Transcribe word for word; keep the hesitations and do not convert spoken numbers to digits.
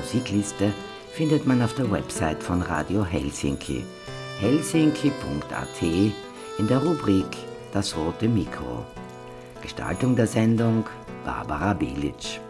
Musikliste findet man auf der Website von Radio Helsinki, helsinki punkt a t, in der Rubrik Das rote Mikro. Gestaltung der Sendung Barbara Belic.